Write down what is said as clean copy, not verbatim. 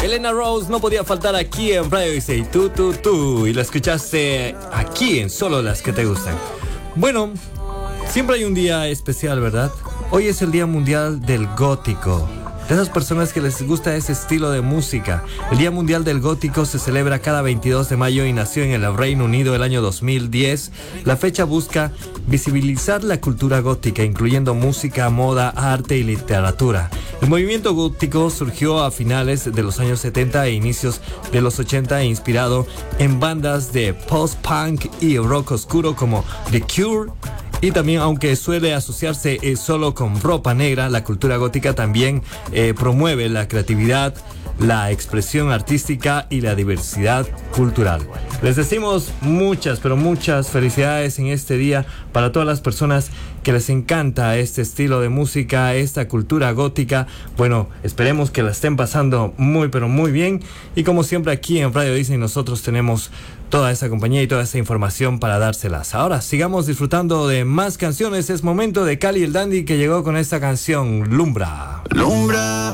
Elena Rose no podía faltar aquí en Radio Disney. Tú. Y la escuchaste aquí en Solo las que te gustan. Bueno, siempre hay un día especial, ¿verdad? Hoy es el Día Mundial del Gótico. De esas personas que les gusta ese estilo de música. El Día Mundial del Gótico se celebra cada 22 de mayo y nació en el Reino Unido el año 2010. La fecha busca visibilizar la cultura gótica, incluyendo música, moda, arte y literatura. El movimiento gótico surgió a finales de los años 70 e inicios de los 80, inspirado en bandas de post-punk y rock oscuro como The Cure. Y también, aunque suele asociarse solo con ropa negra, la cultura gótica también promueve la creatividad, la expresión artística y la diversidad cultural. Les decimos muchas, pero muchas felicidades en este día para todas las personas que les encanta este estilo de música, esta cultura gótica. Bueno, esperemos que la estén pasando muy, pero muy bien. Y como siempre aquí en Radio Disney nosotros tenemos toda esa compañía y toda esa información para dárselas. Ahora sigamos disfrutando de más canciones. Es momento de Cali el Dandy, que llegó con esta canción, Lumbra.